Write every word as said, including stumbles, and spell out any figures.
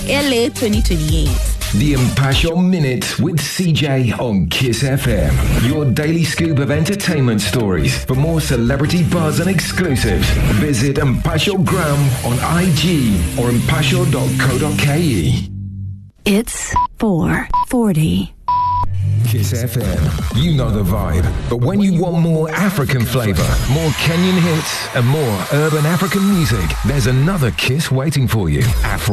L A twenty twenty-eight. The Impassion Minute with C J on Kiss F M. Your daily scoop of entertainment stories. For more celebrity buzz and exclusives, visit Impassion Gram on I G or impassion dot co dot k e. It's four forty. Kiss F M. You know the vibe. But when you want more African flavor, more Kenyan hits, and more urban African music, there's another Kiss waiting for you. Afro